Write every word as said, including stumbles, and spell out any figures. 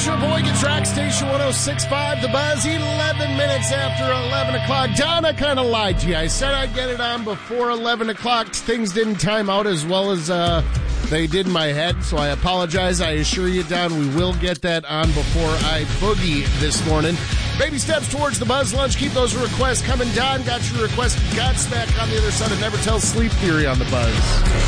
Sheboygan Track Station one oh six point five, The Buzz, eleven minutes after eleven o'clock. Don, I kind of lied to you. I said I'd get it on before eleven o'clock. Things didn't time out as well as uh, they did in my head, so I apologize. I assure you, Don, we will get that on before I boogie this morning. Baby steps towards the Buzz Lunch. Keep those requests coming. Don, got your request. Godsmack on the other side of Never Tell Sleep Theory on the Buzz.